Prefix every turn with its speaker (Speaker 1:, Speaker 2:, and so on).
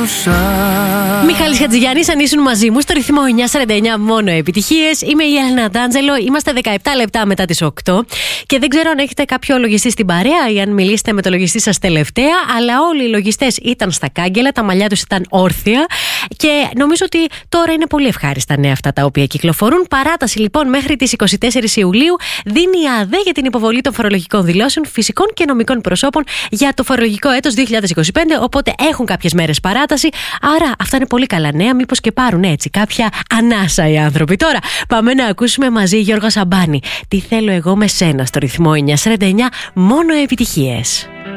Speaker 1: Μιχάλης Χατζηγιάννης, αν ήσουν μαζί μου στο ρυθμό 949 μόνο επιτυχίες. Είμαι η Έλληνα Ντάντζελο. Είμαστε 17 λεπτά μετά τις 8. Και δεν ξέρω αν έχετε κάποιο λογιστή στην παρέα ή αν μιλήσετε με το λογιστή σας τελευταία. Αλλά όλοι οι λογιστές ήταν στα κάγκελα, τα μαλλιά τους ήταν όρθια. Και νομίζω ότι τώρα είναι πολύ ευχάριστα νέα αυτά τα οποία κυκλοφορούν. Παράταση λοιπόν μέχρι τις 24 Ιουλίου δίνει η ΑΔΕ για την υποβολή των φορολογικών δηλώσεων φυσικών και νομικών προσώπων για το φορολογικό έτος 2025. Οπότε έχουν κάποιες μέρες παράταση. Άρα αυτά είναι πολύ καλά νέα. Μήπως και πάρουν έτσι κάποια ανάσα οι άνθρωποι. Τώρα πάμε να ακούσουμε μαζί Γιώργο Σαμπάνη. Τι θέλω εγώ με σένα στο ρυθμό 949 μόνο επιτυχίες.